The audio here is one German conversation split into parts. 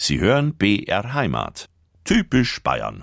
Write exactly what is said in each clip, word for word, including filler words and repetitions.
Sie hören B R Heimat. Typisch Bayern.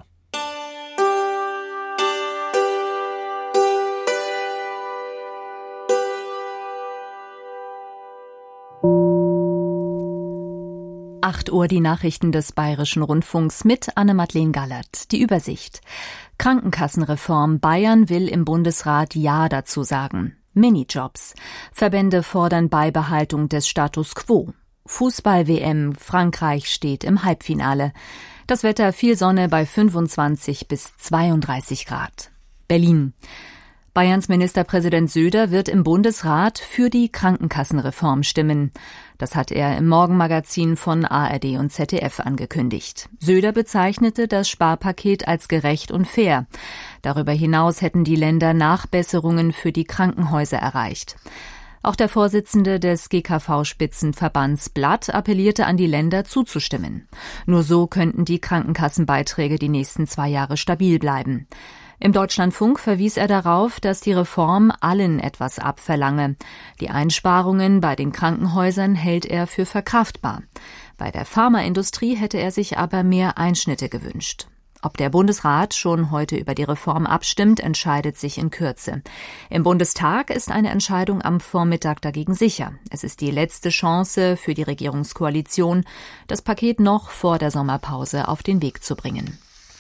acht Uhr die Nachrichten des Bayerischen Rundfunks mit Anne-Madeleine Gallert. Die Übersicht. Krankenkassenreform. Bayern will im Bundesrat Ja dazu sagen. Minijobs. Verbände fordern Beibehaltung des Status quo. Fußball-W M. Frankreich steht im Halbfinale. Das Wetter viel Sonne bei fünfundzwanzig bis zweiunddreißig Grad. Berlin. Bayerns Ministerpräsident Söder wird im Bundesrat für die Krankenkassenreform stimmen. Das hat er im Morgenmagazin von A R D und Z D F angekündigt. Söder bezeichnete das Sparpaket als gerecht und fair. Darüber hinaus hätten die Länder Nachbesserungen für die Krankenhäuser erreicht. Auch der Vorsitzende des G K V-Spitzenverbands Blatt appellierte an die Länder zuzustimmen. Nur so könnten die Krankenkassenbeiträge die nächsten zwei Jahre stabil bleiben. Im Deutschlandfunk verwies er darauf, dass die Reform allen etwas abverlange. Die Einsparungen bei den Krankenhäusern hält er für verkraftbar. Bei der Pharmaindustrie hätte er sich aber mehr Einschnitte gewünscht. Ob der Bundesrat schon heute über die Reform abstimmt, entscheidet sich in Kürze. Im Bundestag ist eine Entscheidung am Vormittag dagegen sicher. Es ist die letzte Chance für die Regierungskoalition, das Paket noch vor der Sommerpause auf den Weg zu bringen.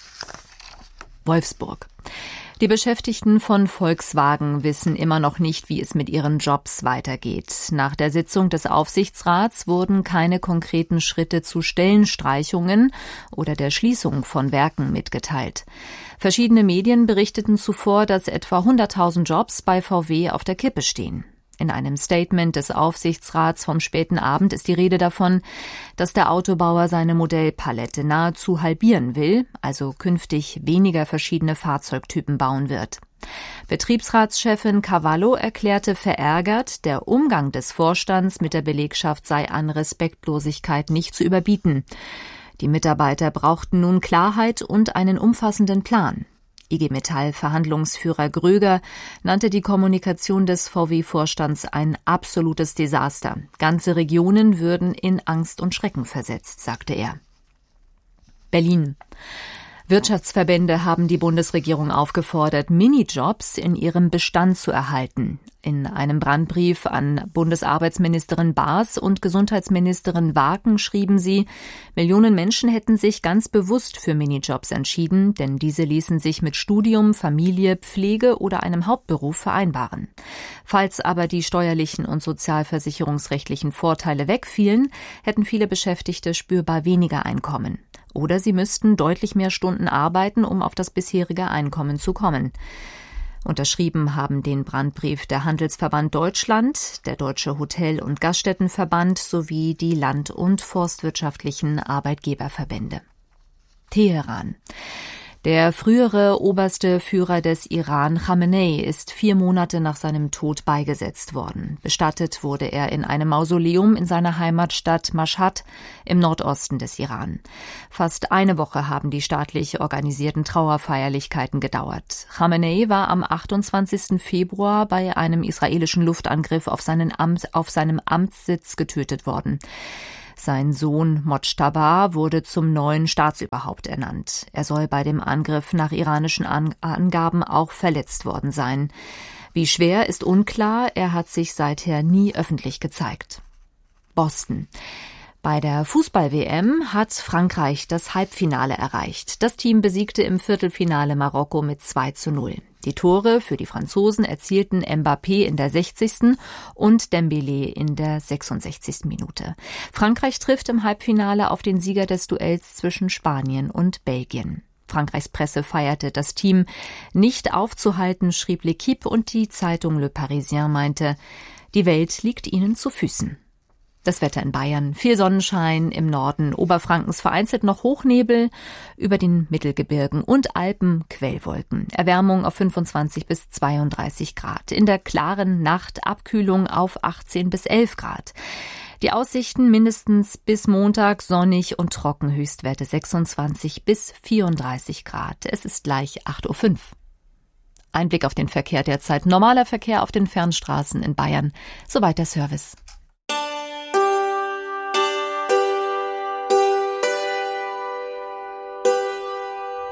Wolfsburg. Die Beschäftigten von Volkswagen wissen immer noch nicht, wie es mit ihren Jobs weitergeht. Nach der Sitzung des Aufsichtsrats wurden keine konkreten Schritte zu Stellenstreichungen oder der Schließung von Werken mitgeteilt. Verschiedene Medien berichteten zuvor, dass etwa hunderttausend Jobs bei V W auf der Kippe stehen. In einem Statement des Aufsichtsrats vom späten Abend ist die Rede davon, dass der Autobauer seine Modellpalette nahezu halbieren will, also künftig weniger verschiedene Fahrzeugtypen bauen wird. Betriebsratschefin Cavallo erklärte verärgert, der Umgang des Vorstands mit der Belegschaft sei an Respektlosigkeit nicht zu überbieten. Die Mitarbeiter brauchten nun Klarheit und einen umfassenden Plan. I G Metall-Verhandlungsführer Gröger nannte die Kommunikation des V W-Vorstands ein absolutes Desaster. Ganze Regionen würden in Angst und Schrecken versetzt, sagte er. Berlin. Wirtschaftsverbände haben die Bundesregierung aufgefordert, Minijobs in ihrem Bestand zu erhalten. In einem Brandbrief an Bundesarbeitsministerin Baas und Gesundheitsministerin Waken schrieben sie, Millionen Menschen hätten sich ganz bewusst für Minijobs entschieden, denn diese ließen sich mit Studium, Familie, Pflege oder einem Hauptberuf vereinbaren. Falls aber die steuerlichen und sozialversicherungsrechtlichen Vorteile wegfielen, hätten viele Beschäftigte spürbar weniger Einkommen. Oder sie müssten deutlich mehr Stunden arbeiten, um auf das bisherige Einkommen zu kommen. Unterschrieben haben den Brandbrief der Handelsverband Deutschland, der Deutsche Hotel- und Gaststättenverband sowie die Land- und forstwirtschaftlichen Arbeitgeberverbände. Teheran. Der frühere oberste Führer des Iran, Khamenei, ist vier Monate nach seinem Tod beigesetzt worden. Bestattet wurde er in einem Mausoleum in seiner Heimatstadt Mashhad im Nordosten des Iran. Fast eine Woche haben die staatlich organisierten Trauerfeierlichkeiten gedauert. Khamenei war am achtundzwanzigsten Februar bei einem israelischen Luftangriff auf seinen Amt, auf seinem Amtssitz getötet worden. Sein Sohn Mojtaba wurde zum neuen Staatsüberhaupt ernannt. Er soll bei dem Angriff nach iranischen Angaben auch verletzt worden sein. Wie schwer ist unklar, er hat sich seither nie öffentlich gezeigt. Boston. Bei der Fußball-W M hat Frankreich das Halbfinale erreicht. Das Team besiegte im Viertelfinale Marokko mit zwei zu null. Die Tore für die Franzosen erzielten Mbappé in der sechzigsten und Dembélé in der sechsundsechzigsten Minute. Frankreich trifft im Halbfinale auf den Sieger des Duells zwischen Spanien und Belgien. Frankreichs Presse feierte das Team. Nicht aufzuhalten, schrieb L'Équipe, und die Zeitung Le Parisien meinte, die Welt liegt ihnen zu Füßen. Das Wetter in Bayern: viel Sonnenschein, im Norden Oberfrankens vereinzelt noch Hochnebel, über den Mittelgebirgen und Alpen Quellwolken. Erwärmung auf fünfundzwanzig bis zweiunddreißig Grad. In der klaren Nacht Abkühlung auf achtzehn bis elf Grad. Die Aussichten mindestens bis Montag sonnig und trocken, Höchstwerte sechsundzwanzig bis vierunddreißig Grad. Es ist gleich acht Uhr fünf. Ein Blick auf den Verkehr derzeit. Normaler Verkehr auf den Fernstraßen in Bayern. Soweit der Service.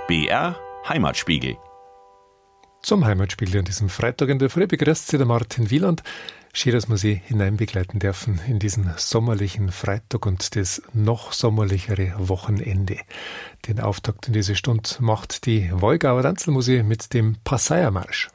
B R Heimatspiegel. Zum Heimatspiegel an diesem Freitag in der Früh begrüßt Sie der Martin Wieland. Schön, dass wir Sie hineinbegleiten dürfen in diesen sommerlichen Freitag und das noch sommerlichere Wochenende. Den Auftakt in diese Stunde macht die Wolgauer Tanzelmusik mit dem Passauer Marsch.